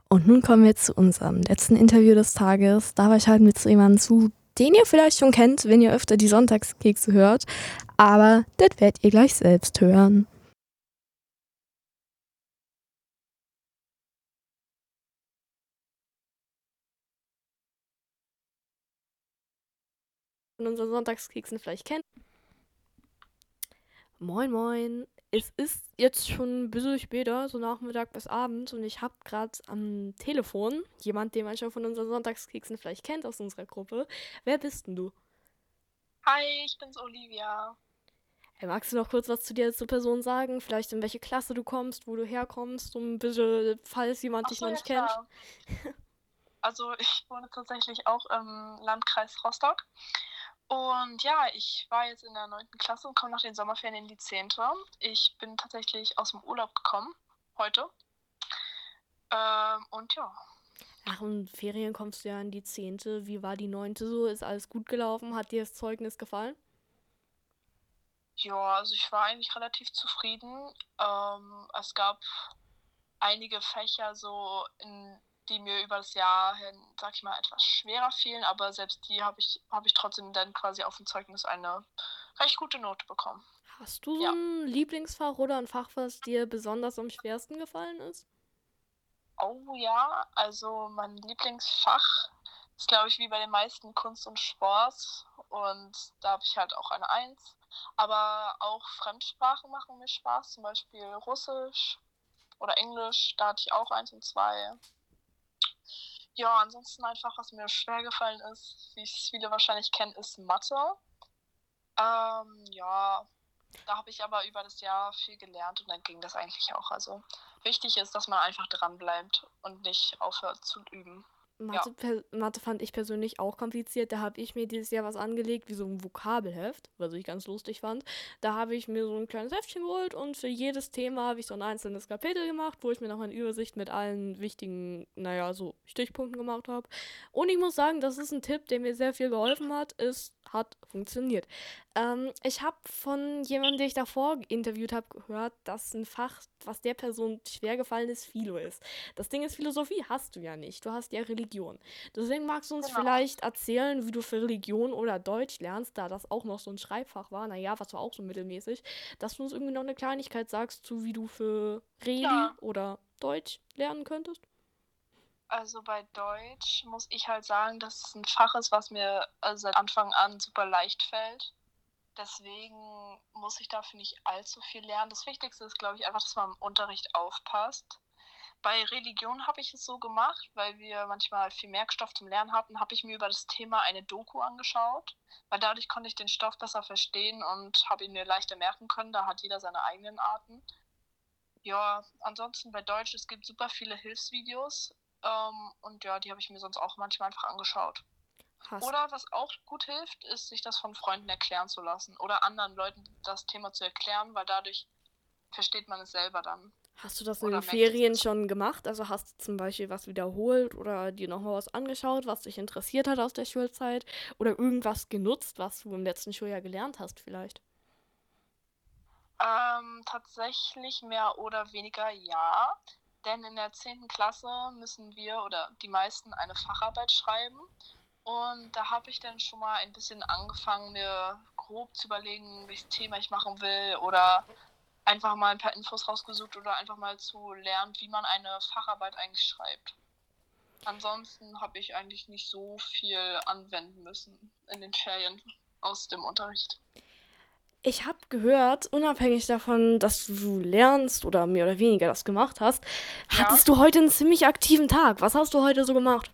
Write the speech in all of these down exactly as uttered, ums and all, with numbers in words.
Und nun kommen wir zu unserem letzten Interview des Tages. Dabei schalten wir zu jemandem zu, den ihr vielleicht schon kennt, wenn ihr öfter die Sonntagskekse hört. Aber das werdet ihr gleich selbst hören. Von unseren Sonntagskeksen vielleicht kennt. Moin moin. Es ist jetzt schon ein bisschen später, so Nachmittag bis Abend, und ich habe gerade am Telefon jemand, den man schon von unseren Sonntagskeksen vielleicht kennt aus unserer Gruppe. Wer bist denn du? Hi, ich bin's Olivia. Hey, magst du noch kurz was zu dir zur Person sagen? Vielleicht in welche Klasse du kommst, wo du herkommst, so ein bisschen, falls jemand Ach dich so, noch ja nicht kennt. klar. Also ich wohne tatsächlich auch im Landkreis Rostock. Und ja, ich war jetzt in der neunten Klasse und komme nach den Sommerferien in die zehnte. Ich bin tatsächlich aus dem Urlaub gekommen, heute. Ähm, und ja. Ach, in Ferien kommst du ja in die zehnte. Wie war die neunte so? Ist alles gut gelaufen? Hat dir das Zeugnis gefallen? Ja, also ich war eigentlich relativ zufrieden. Ähm, es gab einige Fächer so, in die mir über das Jahr hin, sag ich mal, etwas schwerer fielen, aber selbst die habe ich, habe ich trotzdem dann quasi auf dem Zeugnis eine recht gute Note bekommen. Hast du so Ja. ein Lieblingsfach oder ein Fach, was dir besonders am schwersten gefallen ist? Oh ja, also mein Lieblingsfach ist, glaube ich, wie bei den meisten Kunst und Sport. Und da habe ich halt auch eine Eins. Aber auch Fremdsprachen machen mir Spaß, zum Beispiel Russisch oder Englisch, da hatte ich auch eins und zwei. Ja, ansonsten einfach, was mir schwer gefallen ist, wie es viele wahrscheinlich kennen, ist Mathe. Ähm, ja, da habe ich aber über das Jahr viel gelernt und dann ging das eigentlich auch. Also wichtig ist, dass man einfach dranbleibt und nicht aufhört zu üben. Ja. Mathe, per- Mathe fand ich persönlich auch kompliziert. Da habe ich mir dieses Jahr was angelegt, wie so ein Vokabelheft, was ich ganz lustig fand. Da habe ich mir so ein kleines Heftchen geholt und für jedes Thema habe ich so ein einzelnes Kapitel gemacht, wo ich mir noch eine Übersicht mit allen wichtigen, naja, so Stichpunkten gemacht habe. Und ich muss sagen, das ist ein Tipp, der mir sehr viel geholfen hat. Es hat funktioniert. Ähm, ich habe von jemandem, den ich davor interviewt habe, gehört, dass ein Fach, was der Person schwer gefallen ist, Philo ist. Das Ding ist, Philosophie hast du ja nicht. Du hast ja Religion. Deswegen magst du uns Genau. vielleicht erzählen, wie du für Religion oder Deutsch lernst, da das auch noch so ein Schreibfach war. Naja, was war auch so mittelmäßig. Dass du uns irgendwie noch eine Kleinigkeit sagst, zu wie du für Reli Ja, oder Deutsch lernen könntest. also bei Deutsch muss ich halt sagen, dass es ein Fach ist, was mir äh, seit Anfang an super leicht fällt. Deswegen muss ich dafür nicht allzu viel lernen. Das Wichtigste ist, glaube ich, einfach, dass man im Unterricht aufpasst. Bei Religion habe ich es so gemacht, weil wir manchmal viel Merkstoff zum Lernen hatten, habe ich mir über das Thema eine Doku angeschaut, weil dadurch konnte ich den Stoff besser verstehen und habe ihn mir leichter merken können. Da hat jeder seine eigenen Arten. Ja, ansonsten bei Deutsch, es gibt super viele Hilfsvideos ähm, und ja, die habe ich mir sonst auch manchmal einfach angeschaut. Hast, Oder was auch gut hilft, ist, sich das von Freunden erklären zu lassen oder anderen Leuten das Thema zu erklären, weil dadurch versteht man es selber dann hast du das in oder den merkt es Ferien besser. schon gemacht? Also hast du zum Beispiel was wiederholt oder dir nochmal was angeschaut, was dich interessiert hat aus der Schulzeit? Oder irgendwas genutzt, was du im letzten Schuljahr gelernt hast vielleicht? Ähm, tatsächlich mehr oder weniger ja, denn in der zehnten Klasse müssen wir oder die meisten eine Facharbeit schreiben. Und da habe ich dann schon mal ein bisschen angefangen, mir grob zu überlegen, welches Thema ich machen will oder einfach mal ein paar Infos rausgesucht oder einfach mal zu lernen, wie man eine Facharbeit eigentlich schreibt. Ansonsten habe ich eigentlich nicht so viel anwenden müssen in den Ferien aus dem Unterricht. Ich habe gehört, unabhängig davon, dass du lernst oder mehr oder weniger das gemacht hast, Ja. hattest du heute einen ziemlich aktiven Tag. Was hast du heute so gemacht?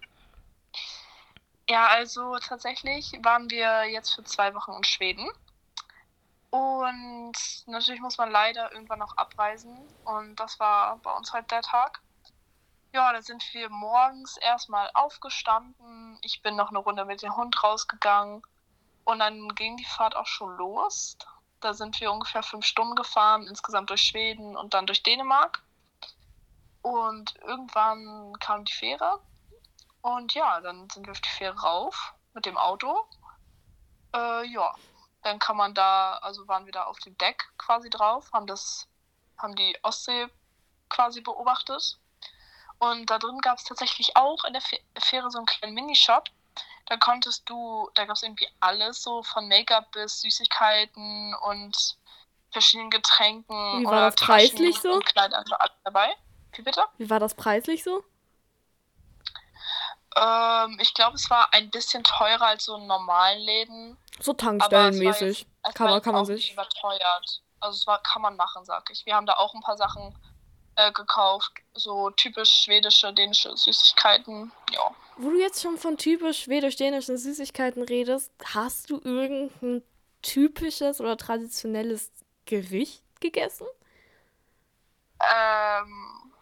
Ja, also tatsächlich waren wir jetzt für zwei Wochen in Schweden. Und natürlich muss man leider irgendwann noch abreisen. Und das war bei uns halt der Tag. Ja, da sind wir morgens erstmal aufgestanden. Ich bin noch eine Runde mit dem Hund rausgegangen. Und dann ging die Fahrt auch schon los. Da sind wir ungefähr fünf Stunden gefahren, insgesamt durch Schweden und dann durch Dänemark. Und irgendwann kam die Fähre. Und ja, dann sind wir auf die Fähre rauf mit dem Auto. Äh, ja, dann kann man da, also waren wir da auf dem Deck quasi drauf, haben das, haben die Ostsee quasi beobachtet. Und da drin gab es tatsächlich auch in der Fe- Fähre so einen kleinen Minishop. Da konntest du, da gab es irgendwie alles, so von Make-up bis Süßigkeiten und verschiedenen Getränken Wie war oder das preislich Taschen so? und Kleider, also alles dabei. Wie bitte? Wie war das preislich so? Ähm, ich glaube, es war ein bisschen teurer als so in normalen Läden, So aber es war jetzt, tankstellenmäßig. es Kann war man, jetzt kann man auch nicht sich. überteuert. Also es war, kann man machen, sag ich. Wir haben da auch ein paar Sachen äh, gekauft, so typisch schwedische, dänische Süßigkeiten. Ja. Wo du jetzt schon von typisch schwedisch-dänischen Süßigkeiten redest, hast du irgendein typisches oder traditionelles Gericht gegessen? Ähm,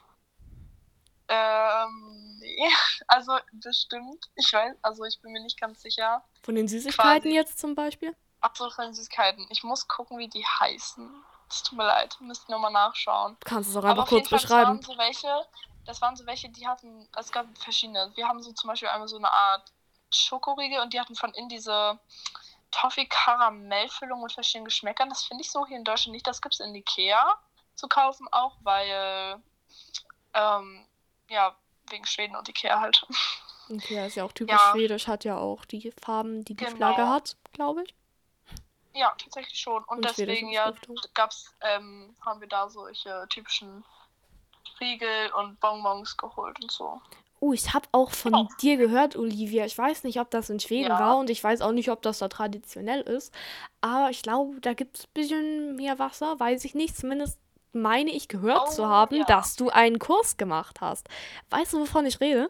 ähm, nee. Also bestimmt. Ich weiß, also ich bin mir nicht ganz sicher. Von den Süßigkeiten Quasi. jetzt zum Beispiel? Ach so, von Süßigkeiten. Ich muss gucken, wie die heißen. Es tut mir leid, müsst nochmal nachschauen. Du kannst es auch Aber einfach auf jeden kurz Fall, das beschreiben. waren so welche, das waren so welche, die hatten, es gab verschiedene. Wir haben so zum Beispiel einmal so eine Art Schokoriegel und die hatten von innen diese Toffee-Karamellfüllung mit verschiedenen Geschmäckern. Das finde ich so hier in Deutschland nicht. Das gibt es in Ikea zu kaufen auch, weil, ähm, ja, wegen Schweden und Ikea halt. Okay, ist ja auch typisch Ja, schwedisch, hat ja auch die Farben, die die Flagge genau. hat, glaube ich. Ja, tatsächlich schon. Und Und schwedische deswegen, ja, Beschriftung. gab's, ähm, haben wir da solche typischen Riegel und Bonbons geholt und so. Oh, ich habe auch von Ja. dir gehört, Olivia. Ich weiß nicht, ob das in Schweden Ja. war und ich weiß auch nicht, ob das da traditionell ist. Aber ich glaube, da gibt es ein bisschen mehr Wasser, weiß ich nicht. Zumindest meine ich gehört zu Oh, haben, ja. dass du einen Kurs gemacht hast. Weißt du, wovon ich rede?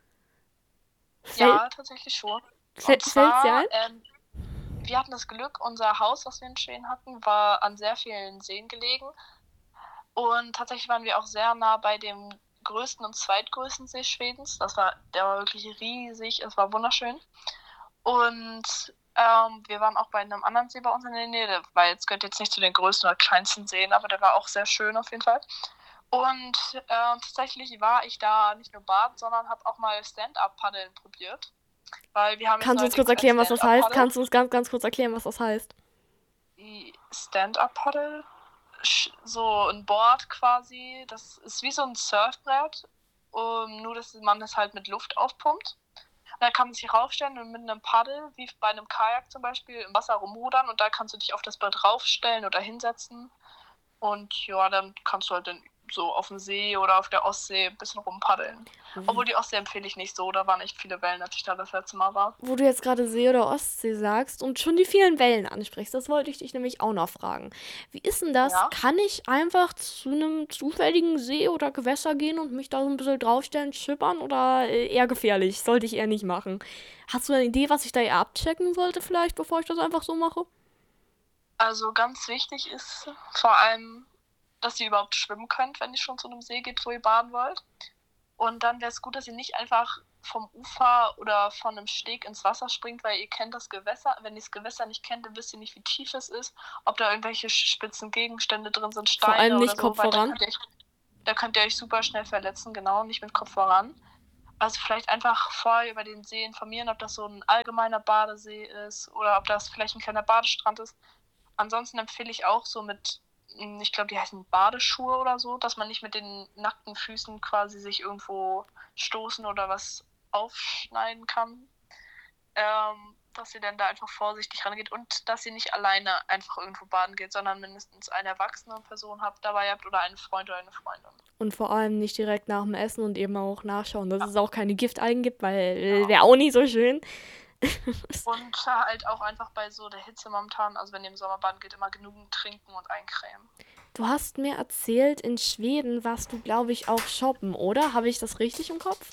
Fäll, Ja, tatsächlich schon. fäll, Und fällt's dir zwar, ein? ähm, wir hatten das Glück, unser Haus, was wir in Schweden hatten, war an sehr vielen Seen gelegen. Und tatsächlich waren wir auch sehr nah bei dem größten und zweitgrößten See Schwedens. Das war, der war wirklich riesig, es war wunderschön. Und ähm, wir waren auch bei einem anderen See bei uns in der Nähe, der war jetzt, gehört jetzt nicht zu den größten oder kleinsten Seen, aber der war auch sehr schön auf jeden Fall. Und äh, tatsächlich war ich da nicht nur baden, sondern habe auch mal Stand-Up-Paddeln probiert. Weil wir haben jetzt Kannst du uns kurz neuerdings ein erklären, was das heißt? Stand-Up-Paddel. Kannst du uns ganz, ganz kurz erklären, was das heißt? Die Stand-Up-Paddle, sch- so ein Board quasi, das ist wie so ein Surfbrett, um, nur dass man das halt mit Luft aufpumpt. Und da kann man sich raufstellen und mit einem Paddel, wie bei einem Kajak zum Beispiel, im Wasser rumrudern und da kannst du dich auf das Brett raufstellen oder hinsetzen. Und ja, dann kannst du halt dann so auf dem See oder auf der Ostsee ein bisschen rumpaddeln. Obwohl die Ostsee empfehle ich nicht so, da waren echt viele Wellen, als ich da das letzte Mal war. Wo du jetzt gerade See oder Ostsee sagst und schon die vielen Wellen ansprichst, das wollte ich dich nämlich auch noch fragen. Wie ist denn das? Ja. Kann ich einfach zu einem zufälligen See oder Gewässer gehen und mich da so ein bisschen draufstellen, schippern oder äh, eher gefährlich? Sollte ich eher nicht machen. Hast du eine Idee, was ich da eher abchecken sollte vielleicht, bevor ich das einfach so mache? Also ganz wichtig ist vor allem, dass ihr überhaupt schwimmen könnt, wenn ihr schon zu einem See geht, wo ihr baden wollt. Und dann wäre es gut, dass ihr nicht einfach vom Ufer oder von einem Steg ins Wasser springt, weil ihr kennt das Gewässer. Wenn ihr das Gewässer nicht kennt, dann wisst ihr nicht, wie tief es ist, ob da irgendwelche spitzen Gegenstände drin sind, Vor allem Steine nicht oder so. Kopf Weil da voran. könnt, ihr euch, da könnt ihr euch super schnell verletzen, genau, nicht mit Kopf voran. Also vielleicht einfach vorher über den See informieren, ob das so ein allgemeiner Badesee ist oder ob das vielleicht ein kleiner Badestrand ist. Ansonsten empfehle ich auch so mit, ich glaube, die heißen Badeschuhe oder so, dass man nicht mit den nackten Füßen quasi sich irgendwo stoßen oder was aufschneiden kann. Ähm, dass ihr dann da einfach vorsichtig rangeht und dass ihr nicht alleine einfach irgendwo baden geht, sondern mindestens eine erwachsene Person habt, dabei habt oder einen Freund oder eine Freundin. Und vor allem nicht direkt nach dem Essen und eben auch nachschauen, dass Ja. es auch keine Giftalgen gibt, weil äh, Ja. wäre auch nicht so schön. Und halt auch einfach bei so der Hitze momentan, also wenn ihr im Sommer baden geht, immer genügend trinken und eincremen. Du hast mir erzählt, in Schweden warst du, glaube ich, auch shoppen, oder? Habe ich das richtig im Kopf?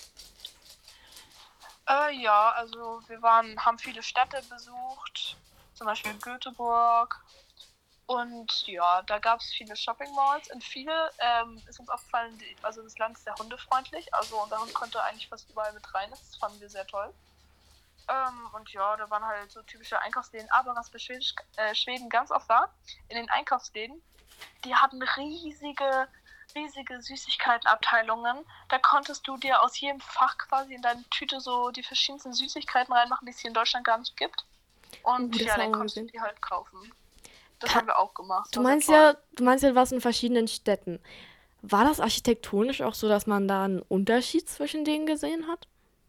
Äh, ja, also wir waren, haben viele Städte besucht, zum Beispiel Göteborg. Und ja, da gab es viele Shopping Malls und viele ähm, ist uns aufgefallen, die, also das Land ist sehr hundefreundlich, also unser Hund konnte eigentlich fast überall mit rein, das fanden wir sehr toll. Ähm, und ja, da waren halt so typische Einkaufsläden, aber was bei Schwedisch, äh, Schweden ganz oft war, in den Einkaufsläden, die hatten riesige, riesige Süßigkeitenabteilungen. Da konntest du dir aus jedem Fach quasi in deine Tüte so die verschiedensten Süßigkeiten reinmachen, die es hier in Deutschland gar nicht gibt. Und Uh, das ja, haben dann wir konntest du gesehen. die halt kaufen. Das Ka- haben wir auch gemacht. Du war sehr meinst toll. ja, du meinst ja, du warst in verschiedenen Städten. War das architektonisch auch so, dass man da einen Unterschied zwischen denen gesehen hat?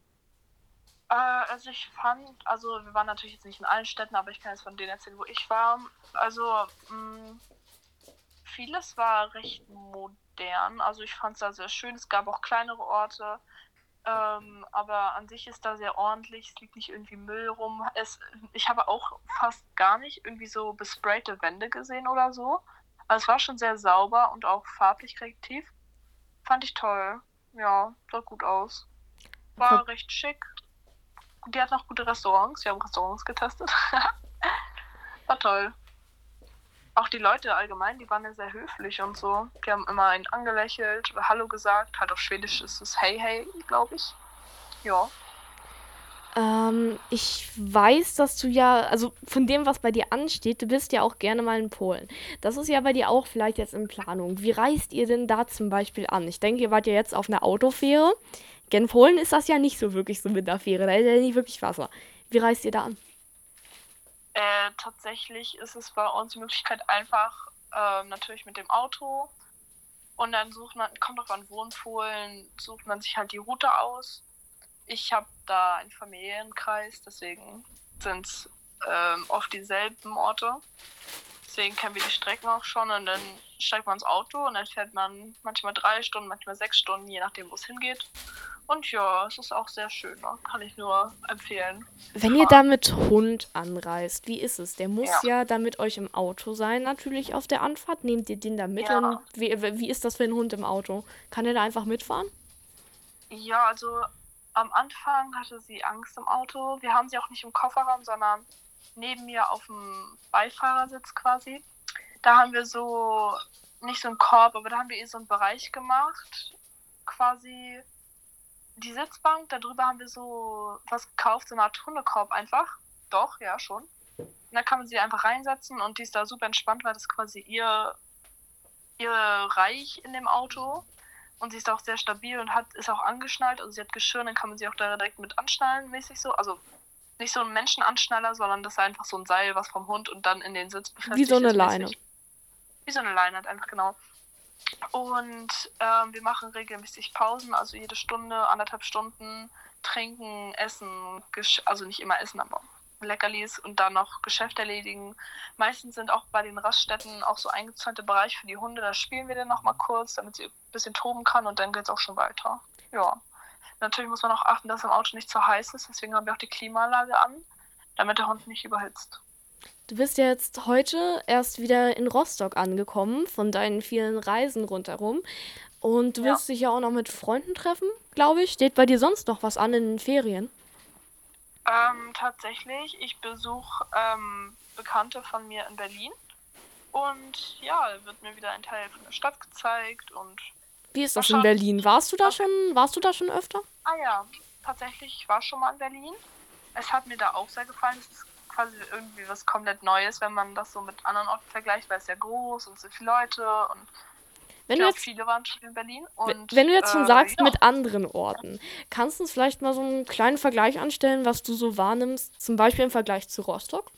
Äh, also ich fand, also wir waren natürlich jetzt nicht in allen Städten, aber ich kann jetzt von denen erzählen, wo ich war. Also mh, vieles war recht modern. Also ich fand es da sehr schön. Es gab auch kleinere Orte. Ähm, aber an sich ist da sehr ordentlich. Es liegt nicht irgendwie Müll rum. Es, ich habe auch fast gar nicht irgendwie so besprayte Wände gesehen oder so. Also es war schon sehr sauber und auch farblich kreativ. Fand ich toll. Ja, sah gut aus. Ver War recht schick. Die hat noch gute Restaurants. Wir haben Restaurants getestet. War toll. Auch die Leute allgemein, die waren ja sehr höflich und so. Die haben immer einen angelächelt oder Hallo gesagt. Halt auf Schwedisch ist es Hey Hey, glaube ich. Ja. ähm, ich weiß, dass du ja, also von dem, was bei dir ansteht, du bist ja auch gerne mal in Polen. Das ist ja bei dir auch vielleicht jetzt in Planung. Wie reist ihr denn da zum Beispiel an? Ich denke, ihr wart ja jetzt auf einer Autofähre. In Polen ist das ja nicht so wirklich so mit der Fähre, da ist ja nicht wirklich Wasser. Wie reist ihr da an? Äh, tatsächlich ist es bei uns die Möglichkeit einfach, ähm, natürlich mit dem Auto. Und dann sucht man, kommt auch an Wohnpolen, sucht man sich halt die Route aus. Ich habe da einen Familienkreis, deswegen sind es ähm, oft dieselben Orte. Deswegen kennen wir die Strecken auch schon und dann steigt man ins Auto und dann fährt man manchmal drei Stunden, manchmal sechs Stunden, je nachdem, wo es hingeht. Und ja, es ist auch sehr schön, ne? Kann ich nur empfehlen. Wenn ihr da mit Hund anreist, wie ist es? Der muss Ja. ja da mit euch im Auto sein, natürlich auf der Anfahrt. Nehmt ihr den da mit? Ja. Und wie, wie ist das für einen Hund im Auto? Kann der da einfach mitfahren? Ja, also am Anfang hatte sie Angst im Auto. Wir haben sie auch nicht im Kofferraum, sondern neben mir auf dem Beifahrersitz quasi. Da haben wir so, nicht so einen Korb, aber da haben wir ihr so einen Bereich gemacht. Quasi die Sitzbank, darüber haben wir so was gekauft, so eine Art Hundekorb einfach. Doch, ja, schon. Und dann kann man sie einfach reinsetzen und die ist da super entspannt, weil das quasi ihr, ihr Reich in dem Auto. Und sie ist auch sehr stabil und hat, ist auch angeschnallt. Also sie hat Geschirr, dann kann man sie auch da direkt mit anschnallen, mäßig so. Also nicht so ein Menschenanschnaller, sondern das ist einfach so ein Seil, was vom Hund und dann in den Sitz befestigt Wie so eine ist, Leine. mäßig. Wie so eine Leine halt einfach, genau. Und ähm, wir machen regelmäßig Pausen, also jede Stunde, anderthalb Stunden, trinken, essen, gesch- also nicht immer essen, aber Leckerlis und dann noch Geschäfte erledigen. Meistens sind auch bei den Raststätten auch so eingezäunte Bereiche für die Hunde, da spielen wir dann nochmal kurz, damit sie ein bisschen toben kann und dann geht es auch schon weiter. Ja. Natürlich muss man auch achten, dass im Auto nicht zu heiß ist, deswegen haben wir auch die Klimaanlage an, damit der Hund nicht überhitzt. Du bist ja jetzt heute erst wieder in Rostock angekommen von deinen vielen Reisen rundherum. Und du Ja. willst dich ja auch noch mit Freunden treffen, glaube ich. Steht bei dir sonst noch was an in den Ferien? Ähm, tatsächlich, ich besuche ähm, Bekannte von mir in Berlin. Und ja, wird mir wieder ein Teil von der Stadt gezeigt und Wie ist das in wahrscheinlich. Berlin? Warst du da schon, warst du da schon öfter? Ah ja, tatsächlich, ich war schon mal in Berlin. Es hat mir da auch sehr gefallen. Es ist quasi irgendwie was komplett Neues, wenn man das so mit anderen Orten vergleicht, weil es ja groß und so viele Leute und Wenn ich du glaube, jetzt, viele waren schon in Berlin. we- Und wenn du jetzt schon äh, sagst, ja, mit anderen Orten, kannst du uns vielleicht mal so einen kleinen Vergleich anstellen, was du so wahrnimmst, zum Beispiel im Vergleich zu Rostock?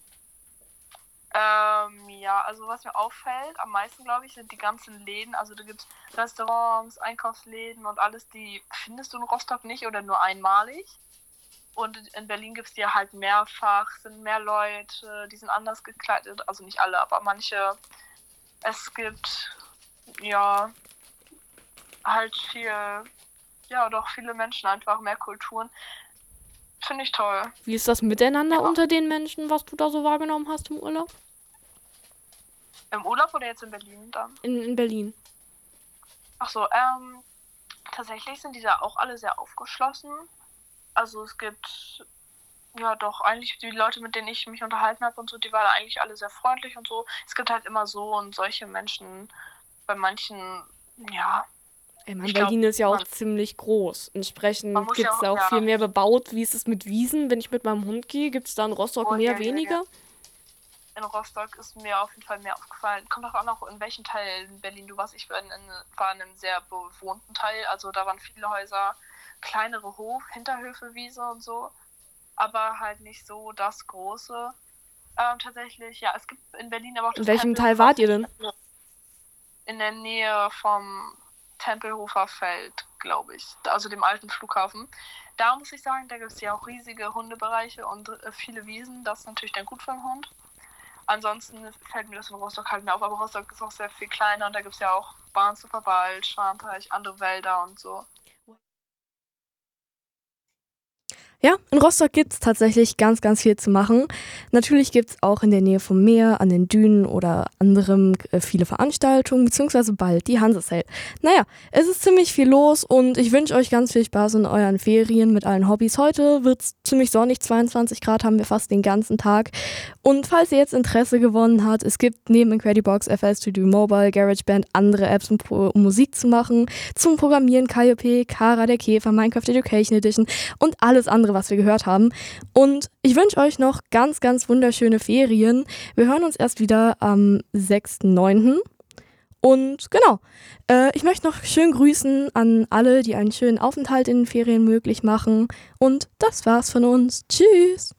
ähm, ja, also was mir auffällt, am meisten glaube ich, sind die ganzen Läden. Also da gibt es Restaurants, Einkaufsläden und alles, die findest du in Rostock nicht oder nur einmalig. Und in Berlin gibt es die halt mehrfach, sind mehr Leute, die sind anders gekleidet, also nicht alle, aber manche. Es gibt, ja, halt viel, ja, doch viele Menschen einfach, mehr Kulturen. Finde ich toll. Wie ist das miteinander Ja. unter den Menschen, was du da so wahrgenommen hast im Urlaub? Im Urlaub oder jetzt in Berlin dann? In, in Berlin. Ach so, ähm, tatsächlich sind die da auch alle sehr aufgeschlossen. Also es gibt, ja doch, eigentlich die Leute, mit denen ich mich unterhalten habe und so, die waren eigentlich alle sehr freundlich und so. Es gibt halt immer so und solche Menschen, bei manchen, ja, Ich meine, Ich glaub, Berlin ist ja auch man- ziemlich groß. Entsprechend Man muss gibt ja es auch- da auch ja. viel mehr bebaut. Wie ist es mit Wiesen? Wenn ich mit meinem Hund gehe, gibt es da in Rostock Oh, mehr, ja, ja, weniger? in Rostock ist mir auf jeden Fall mehr aufgefallen. Kommt auch noch, in welchem Teil in Berlin du warst. Ich war in, war in einem sehr bewohnten Teil. Also da waren viele Häuser, kleinere Hof, Hinterhöfe, Wiese und so. Aber halt nicht so das Große. Ähm, tatsächlich, ja, es gibt in Berlin aber auch In das welchem Tempel, Teil was wart ihr nicht- denn? in der Nähe vom Tempelhofer Feld, glaube ich, also dem alten Flughafen. Da muss ich sagen, da gibt es ja auch riesige Hundebereiche und äh, viele Wiesen. Das ist natürlich dann gut für den Hund. Ansonsten fällt mir das in Rostock halt mehr auf, aber Rostock ist auch sehr viel kleiner und da gibt es ja auch Barnshöfer Wald, Schwanteich, andere Wälder und so. Ja, in Rostock gibt es tatsächlich ganz, ganz viel zu machen. Natürlich gibt es auch in der Nähe vom Meer, an den Dünen oder anderem äh, viele Veranstaltungen, beziehungsweise bald die Hanse-Sale. Naja, es ist ziemlich viel los und ich wünsche euch ganz viel Spaß in euren Ferien mit allen Hobbys. Heute wird es ziemlich sonnig, zweiundzwanzig Grad haben wir fast den ganzen Tag. Und falls ihr jetzt Interesse gewonnen habt, es gibt neben Incredibox, F L Studio Mobile, GarageBand andere Apps, um, Pro- um Musik zu machen, zum Programmieren, Calliope, Kara der Käfer, Minecraft Education Edition und alles andere, was wir gehört haben. Und ich wünsche euch noch ganz, ganz wunderschöne Ferien. Wir hören uns erst wieder am sechsten neunten Und genau, äh, ich möchte noch schön grüßen an alle, die einen schönen Aufenthalt in den Ferien möglich machen. Und das war's von uns. Tschüss!